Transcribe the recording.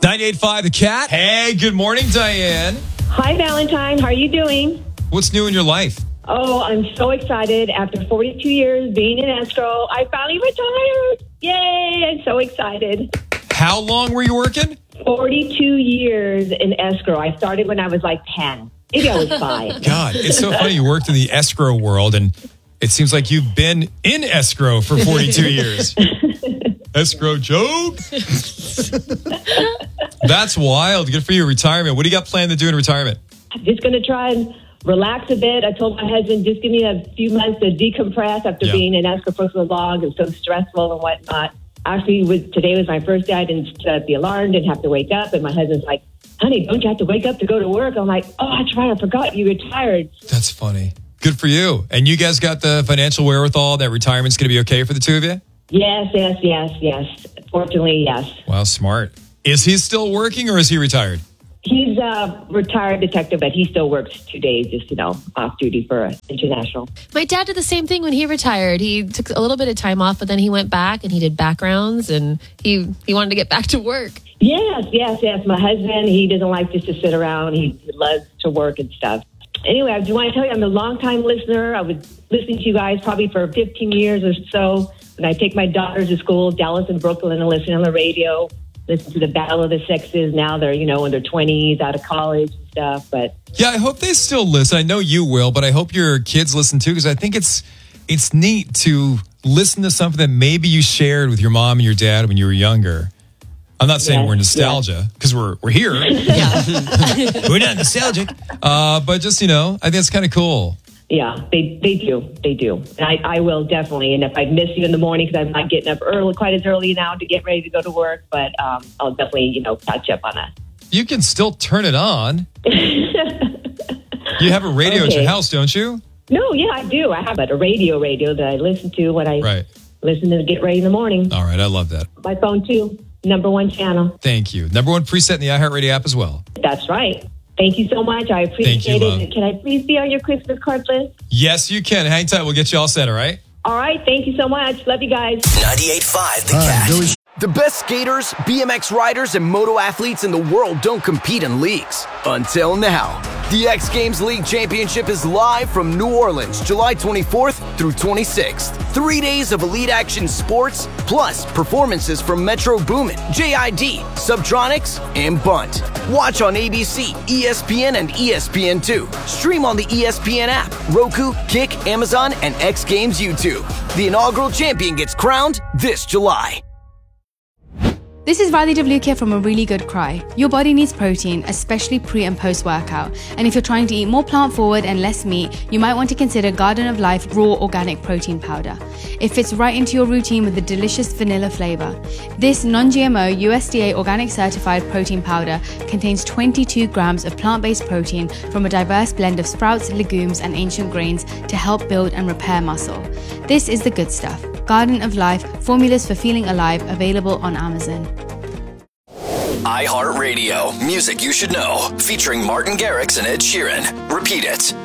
98.5 The Cat. Hey, good morning, Diane. Hi, Valentine. How are you doing? What's new in your life? Oh, I'm so excited. After 42 years being in escrow, I finally retired. Yay! I'm so excited. How long were you working? 42 years in escrow. I started when I was like 10. Maybe I was 5. God, it's so funny. You worked in the escrow world, and it seems like you've been in escrow for 42 years. Escrow joke? That's wild. Good for you. Retirement. What do you got planned to do in retirement? I'm just going to try and relax a bit. I told my husband, just give me a few months to decompress after being in escrow for so long and so stressful and whatnot. Actually, today was my first day. I didn't set the alarm, didn't have to wake up. And my husband's like, honey, don't you have to wake up to go to work? I'm like, oh, that's right. I forgot you retired. That's funny. Good for you. And you guys got the financial wherewithal that retirement's going to be okay for the two of you? Yes. Fortunately, yes. Wow, smart. Is he still working or is he retired? He's a retired detective, but he still works 2 days, just, off duty for international. My dad did the same thing when he retired. He took a little bit of time off, but then he went back and he did backgrounds and he wanted to get back to work. Yes. My husband, he doesn't like just to sit around. He loves to work and stuff. Anyway, I just want to tell you, I'm a long-time listener. I was listening to you guys probably for 15 years or so. When I take my daughters to school, Dallas and Brooklyn, and listen on the radio, listen to the Battle of the Sexes. Now they're, in their 20s, out of college and stuff. But yeah, I hope they still listen. I know you will, but I hope your kids listen too, because I think it's neat to listen to something that maybe you shared with your mom and your dad when you were younger. I'm not saying we're nostalgia, because we're here. Yeah. We're not nostalgic. But just, I think it's kind of cool. Yeah, they do. And I will definitely. And if I miss you in the morning, because I'm not getting up quite as early now to get ready to go to work, but I'll definitely, catch up on that. You can still turn it on. You have a radio at your house, don't you? No, yeah, I do. I have a radio that I listen to when I listen to get ready in the morning. All right, I love that. My phone, too. Number 1 channel. Thank you. Number 1 preset in the iHeartRadio app as well. That's right. Thank you so much. I appreciate it. And can I please be on your Christmas card list? Yes, you can. Hang tight. We'll get you all set, all right? All right. Thank you so much. Love you guys. 98.5 The Cat. The best skaters, BMX riders, and moto athletes in the world don't compete in leagues. Until now. The X Games League Championship is live from New Orleans, July 24th through 26th. 3 days of elite action sports, plus performances from Metro Boomin, JID, Subtronics, and Bunt. Watch on ABC, ESPN, and ESPN2. Stream on the ESPN app, Roku, Kick, Amazon, and X Games YouTube. The inaugural champion gets crowned this July. This is Riley Devlukia from A Really Good Cry. Your body needs protein, especially pre and post workout. And if you're trying to eat more plant forward and less meat, you might want to consider Garden of Life Raw Organic Protein Powder. It fits right into your routine with a delicious vanilla flavor. This non-GMO USDA organic certified protein powder contains 22 grams of plant-based protein from a diverse blend of sprouts, legumes, and ancient grains to help build and repair muscle. This is the good stuff. Garden of Life, formulas for feeling alive, available on Amazon. iHeartRadio, music you should know, featuring Martin Garrix and Ed Sheeran. Repeat it.